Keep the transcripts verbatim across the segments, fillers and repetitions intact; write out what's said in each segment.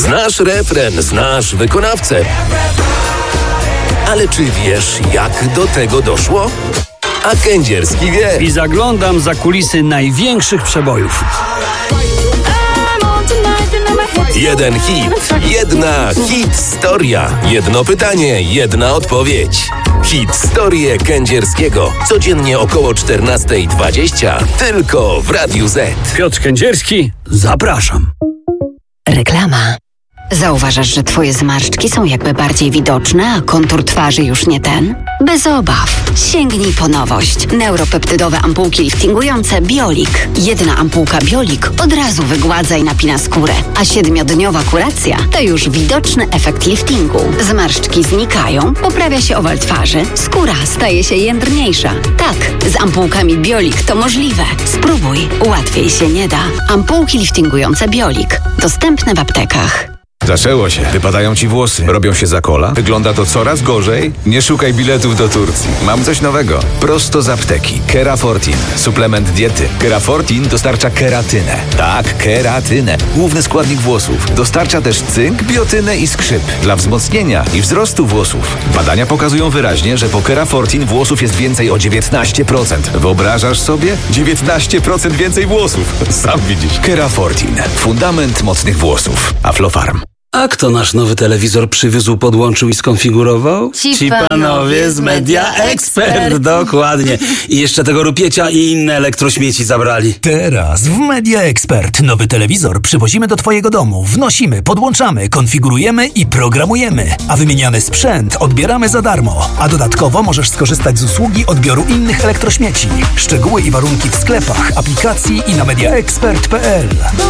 Znasz refren, znasz wykonawcę. Ale czy wiesz, jak do tego doszło? A Kędzierski wie. I zaglądam za kulisy największych przebojów. Jeden hit, jedna hit-storia. Jedno pytanie, jedna odpowiedź. Hit-storię Kędzierskiego. Codziennie około czternasta dwadzieścia. Tylko w Radiu Z. Piotr Kędzierski, zapraszam. Reklama. Zauważasz, że twoje zmarszczki są jakby bardziej widoczne, a kontur twarzy już nie ten? Bez obaw. Sięgnij po nowość. Neuropeptydowe ampułki liftingujące Biolik. Jedna ampułka Biolik od razu wygładza i napina skórę, a siedmiodniowa kuracja to już widoczny efekt liftingu. Zmarszczki znikają, poprawia się owal twarzy, skóra staje się jędrniejsza. Tak, z ampułkami Biolik to możliwe. Spróbuj, łatwiej się nie da. Ampułki liftingujące Biolik. Dostępne w aptekach. Zaczęło się. Wypadają ci włosy. Robią się za kola. Wygląda to coraz gorzej. Nie szukaj biletów do Turcji. Mam coś nowego. Prosto z apteki. Kerafortin. Suplement diety. Kerafortin dostarcza keratynę. Tak, keratynę. Główny składnik włosów. Dostarcza też cynk, biotynę i skrzyp. Dla wzmocnienia i wzrostu włosów. Badania pokazują wyraźnie, że po Kerafortin włosów jest więcej o dziewiętnaście procent. Wyobrażasz sobie? dziewiętnaście procent więcej włosów. Sam widzisz. Kerafortin. Fundament mocnych włosów. Aflofarm. A kto nasz nowy telewizor przywiózł, podłączył i skonfigurował? Ci Ci panowie z Media Expert. Dokładnie. I jeszcze tego rupiecia i inne elektrośmieci zabrali. Teraz w Media Expert nowy telewizor przywozimy do twojego domu, wnosimy, podłączamy, konfigurujemy i programujemy. A wymieniany sprzęt odbieramy za darmo. A dodatkowo możesz skorzystać z usługi odbioru innych elektrośmieci. Szczegóły i warunki w sklepach, aplikacji i na mediaexpert kropka p l.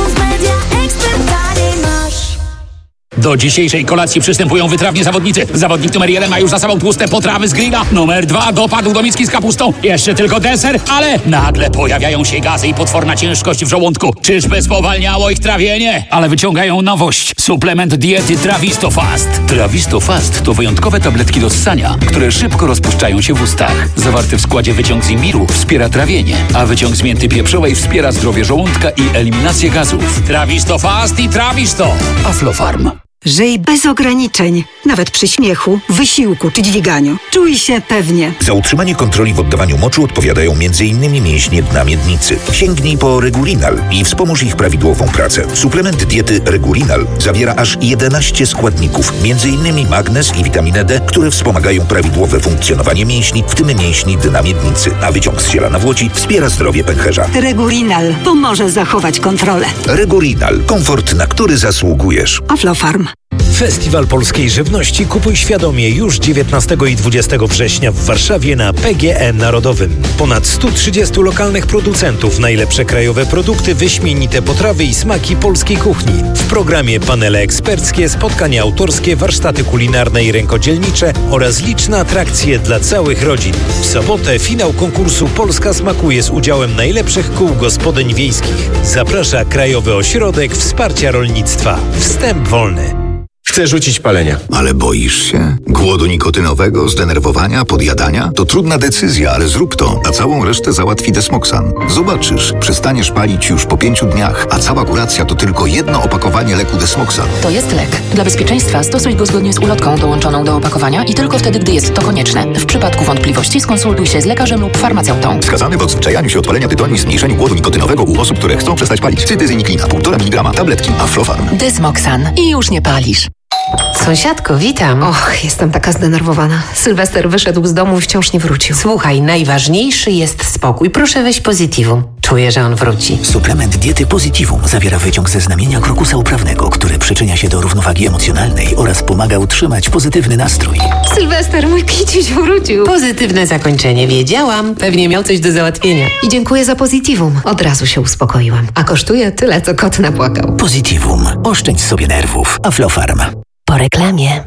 Do dzisiejszej kolacji przystępują wytrawnie zawodnicy. Zawodnik numer jeden ma już za sobą tłuste potrawy z grilla. Numer dwa dopadł do miski z kapustą. Jeszcze tylko deser, ale nagle pojawiają się gazy i potworna ciężkość w żołądku. Czyżby spowalniało ich trawienie? Ale wyciągają nowość. Suplement diety Trawisto Fast. Trawisto Fast to wyjątkowe tabletki do ssania, które szybko rozpuszczają się w ustach. Zawarty w składzie wyciąg z imbiru wspiera trawienie, a wyciąg z mięty pieprzowej wspiera zdrowie żołądka i eliminację gazów. Trawisto Fast i Trawisto. Aflofarm. Żyj bez ograniczeń, nawet przy śmiechu, wysiłku czy dźwiganiu. Czuj się pewnie. Za utrzymanie kontroli w oddawaniu moczu odpowiadają m in mięśnie dna miednicy. Sięgnij po Regulinal i wspomóż ich prawidłową pracę. Suplement diety Regulinal zawiera aż jedenaście składników, między innymi magnez i witaminę D, które wspomagają prawidłowe funkcjonowanie mięśni, w tym mięśni dna miednicy, a wyciąg z ziela nawłoci wspiera zdrowie pęcherza. Regulinal pomoże zachować kontrolę. Regulinal. Komfort, na który zasługujesz. Aflofarm. Festiwal Polskiej Żywności Kupuj Świadomie już dziewiętnastego i dwudziestego września w Warszawie na P G E Narodowym. Ponad stu trzydziestu lokalnych producentów, najlepsze krajowe produkty, wyśmienite potrawy i smaki polskiej kuchni. W programie panele eksperckie, spotkania autorskie, warsztaty kulinarne i rękodzielnicze oraz liczne atrakcje dla całych rodzin. W sobotę finał konkursu Polska Smakuje z udziałem najlepszych kół gospodyń wiejskich. Zaprasza Krajowy Ośrodek Wsparcia Rolnictwa. Wstęp wolny. Chcę rzucić palenia. Ale boisz się? Głodu nikotynowego, zdenerwowania, podjadania? To trudna decyzja, ale zrób to, a całą resztę załatwi Desmoxan. Zobaczysz, przestaniesz palić już po pięciu dniach, a cała kuracja to tylko jedno opakowanie leku Desmoxan. To jest lek. Dla bezpieczeństwa stosuj go zgodnie z ulotką dołączoną do opakowania i tylko wtedy, gdy jest to konieczne. W przypadku wątpliwości skonsultuj się z lekarzem lub farmaceutą. Wskazany w odzwyczajaniu się od palenia tytoniu i zmniejszeniu głodu nikotynowego u osób, które chcą przestać palić. Cytyzyniklina, półtora miligrama, tabletki Aflofarm. Desmoxan i już nie palisz. Sąsiadko, witam. Och, jestem taka zdenerwowana. Sylwester wyszedł z domu i wciąż nie wrócił. Słuchaj, najważniejszy jest spokój. Proszę weź Positivum. Czuję, że on wróci. Suplement diety Positivum zawiera wyciąg ze znamienia krokusa uprawnego, który przyczynia się do równowagi emocjonalnej oraz pomaga utrzymać pozytywny nastrój. Sylwester, mój kiciuś wrócił. Pozytywne zakończenie, wiedziałam. Pewnie miał coś do załatwienia. I dziękuję za Positivum. Od razu się uspokoiłam. A kosztuje tyle, co kot napłakał. Positivum. Oszczędź sobie nerwów. Aflofarm. Po reklamie.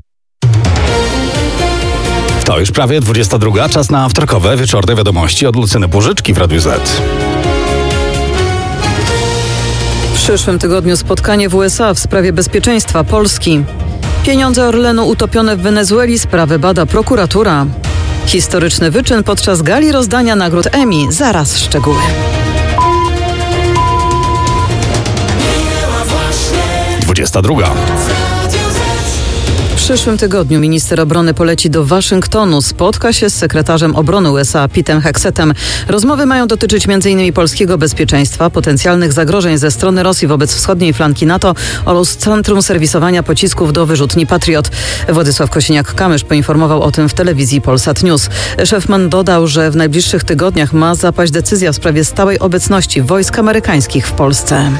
To już prawie dwudziesta druga. Czas na wtorkowe wieczorne wiadomości od Lucyny Płużyczki w Radiu Z. W przyszłym tygodniu spotkanie w U S A w sprawie bezpieczeństwa Polski. Pieniądze Orlenu utopione w Wenezueli, sprawę bada prokuratura. Historyczny wyczyn podczas gali rozdania nagród Emmy. Zaraz szczegóły. dwudziesta druga. przyszłym tygodniu minister obrony poleci do Waszyngtonu. Spotka się z sekretarzem obrony U S A Petem Hexetem. Rozmowy mają dotyczyć m in polskiego bezpieczeństwa, potencjalnych zagrożeń ze strony Rosji wobec wschodniej flanki NATO oraz centrum serwisowania pocisków do wyrzutni Patriot. Władysław Kosiniak-Kamysz poinformował o tym w telewizji Polsat News. Szefman dodał, że w najbliższych tygodniach ma zapaść decyzja w sprawie stałej obecności wojsk amerykańskich w Polsce.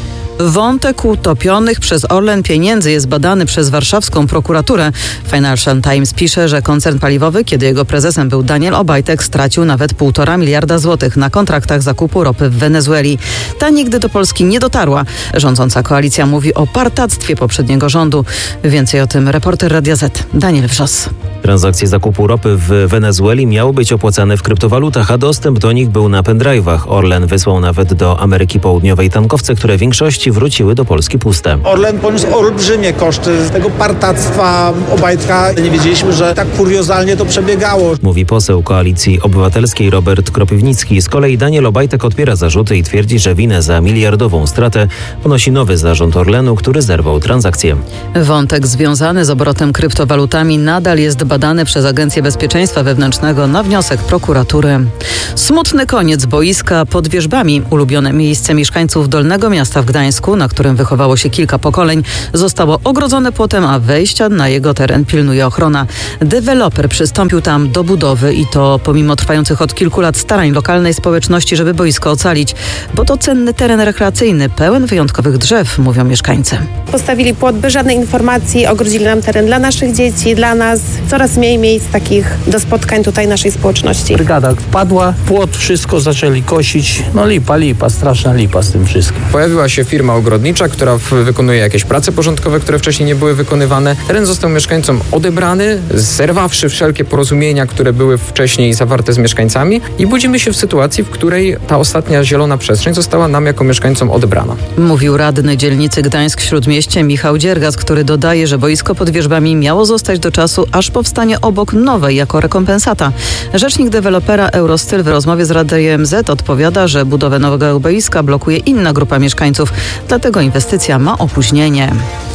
Wątek utopionych przez Orlen pieniędzy jest badany przez warszawską prokuraturę. Financial Times pisze, że koncern paliwowy, kiedy jego prezesem był Daniel Obajtek, stracił nawet półtora miliarda złotych na kontraktach zakupu ropy w Wenezueli. Ta nigdy do Polski nie dotarła. Rządząca koalicja mówi o partactwie poprzedniego rządu. Więcej o tym reporter Radia Z Daniel Wrzos. Transakcje zakupu ropy w Wenezueli miały być opłacane w kryptowalutach, a dostęp do nich był na pendrive'ach. Orlen wysłał nawet do Ameryki Południowej tankowce, które w większości wróciły do Polski puste. Orlen poniósł olbrzymie koszty z tego partactwa Obajtka. Nie wiedzieliśmy, że tak kuriozalnie to przebiegało. Mówi poseł Koalicji Obywatelskiej Robert Kropiwnicki. Z kolei Daniel Obajtek odpiera zarzuty i twierdzi, że winę za miliardową stratę ponosi nowy zarząd Orlenu, który zerwał transakcję. Wątek związany z obrotem kryptowalutami nadal jest badany przez Agencję Bezpieczeństwa Wewnętrznego na wniosek prokuratury. Smutny koniec boiska pod Wierzbami. Ulubione miejsce mieszkańców Dolnego Miasta w Gdańsku, na którym wychowało się kilka pokoleń, zostało ogrodzone płotem, a wejścia na jego teren pilnuje ochrona. Deweloper przystąpił tam do budowy i to pomimo trwających od kilku lat starań lokalnej społeczności, żeby boisko ocalić, bo to cenny teren rekreacyjny, pełen wyjątkowych drzew, mówią mieszkańcy. Postawili płot bez żadnej informacji, ogrodzili nam teren dla naszych dzieci, dla nas. Coraz mniej miejsc takich do spotkań tutaj naszej społeczności. Brygada wpadła, płot, wszystko zaczęli kosić. No lipa, lipa, straszna lipa z tym wszystkim. Pojawiła się firma ogrodnicza, która wykonuje jakieś prace porządkowe, które wcześniej nie były wykonywane. Teren został mieszkańcom odebrany, zerwawszy wszelkie porozumienia, które były wcześniej zawarte z mieszkańcami i budzimy się w sytuacji, w której ta ostatnia zielona przestrzeń została nam jako mieszkańcom odebrana. Mówił radny dzielnicy Gdańsk-Śródmieście Michał Dziergas, który dodaje, że boisko pod Wierzbami miało zostać do czasu, aż powstanie obok nowej jako rekompensata. Rzecznik dewelopera Eurostyl w rozmowie z Radiem Z odpowiada, że budowę nowego boiska blokuje inna grupa mieszkańców, dlatego inwestycja ma opóźnienie.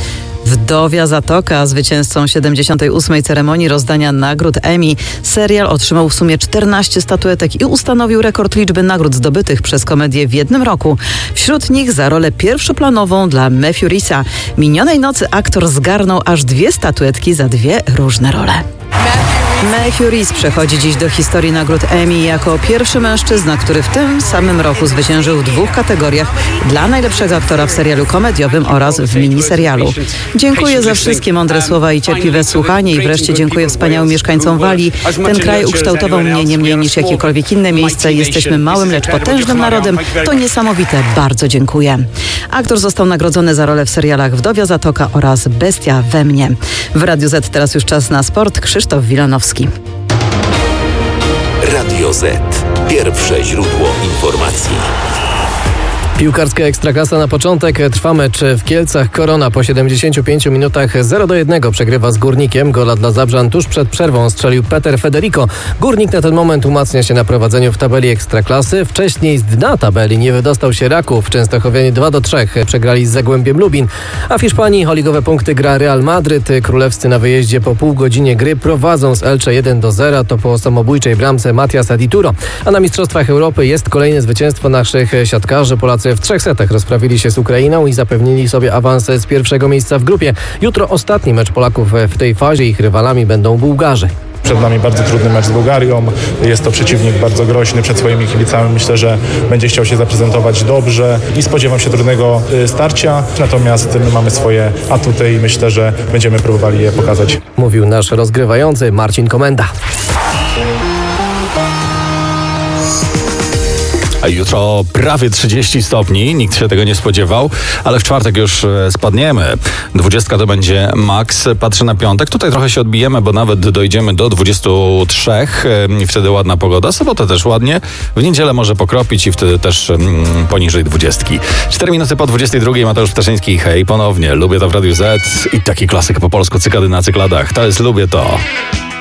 Wdowia Zatoka, zwycięzcą siedemdziesiątej ósmej ceremonii rozdania nagród Emmy. Serial otrzymał w sumie czternaście statuetek i ustanowił rekord liczby nagród zdobytych przez komedię w jednym roku. Wśród nich za rolę pierwszoplanową dla Matthew Reesa. Minionej nocy aktor zgarnął aż dwie statuetki za dwie różne role. Matthew Rees przechodzi dziś do historii nagród Emmy jako pierwszy mężczyzna, który w tym samym roku zwyciężył w dwóch kategoriach dla najlepszego aktora w serialu komediowym oraz w miniserialu. Dziękuję za wszystkie mądre słowa i cierpliwe słuchanie i wreszcie dziękuję wspaniałym mieszkańcom Walii. Ten kraj ukształtował mnie nie mniej niż jakiekolwiek inne miejsce. Jesteśmy małym, lecz potężnym narodem. To niesamowite. Bardzo dziękuję. Aktor został nagrodzony za rolę w serialach Wdowia Zatoka oraz Bestia we mnie. W Radiu Z teraz już czas na sport. Krzysztof Wilanowski. Radio Z. Pierwsze źródło informacji. Piłkarska Ekstraklasa na początek. Trwa mecz w Kielcach. Korona po siedemdziesięciu pięciu minutach zero do jednego przegrywa z Górnikiem. Gola dla Zabrzan tuż przed przerwą strzelił Peter Federico. Górnik na ten moment umacnia się na prowadzeniu w tabeli Ekstraklasy. Wcześniej z dna tabeli nie wydostał się Raków. Częstochowianie dwa do trzech przegrali z Zagłębiem Lubin. A w Hiszpanii o ligowe punkty gra Real Madryt. Królewscy na wyjeździe po pół godzinie gry prowadzą z Elche jeden do zera. To po samobójczej bramce Matiasa Dituro. A na Mistrzostwach Europy jest kolejne zwycięstwo naszych siatkarzy. Polacy w trzech setach rozprawili się z Ukrainą i zapewnili sobie awans z pierwszego miejsca w grupie. Jutro ostatni mecz Polaków w tej fazie. Ich rywalami będą Bułgarzy. Przed nami bardzo trudny mecz z Bułgarią. Jest to przeciwnik bardzo groźny przed swoimi kibicami. Myślę, że będzie chciał się zaprezentować dobrze i spodziewam się trudnego starcia. Natomiast my mamy swoje atuty i myślę, że będziemy próbowali je pokazać. Mówił nasz rozgrywający Marcin Komenda. A jutro prawie trzydzieści stopni, nikt się tego nie spodziewał, ale w czwartek już spadniemy. dwudziestka to będzie maks. Patrzę na piątek, tutaj trochę się odbijemy, bo nawet dojdziemy do dwudziestu trzech i wtedy ładna pogoda. Sobotę też ładnie, w niedzielę może pokropić i wtedy też mm, poniżej dwudziestki. cztery minuty po dwudziestej drugiej Mateusz Ptaszyński, hej, ponownie, lubię to w Radiu Z i taki klasyk po polsku, Cykady na cykladach. To jest Lubię to.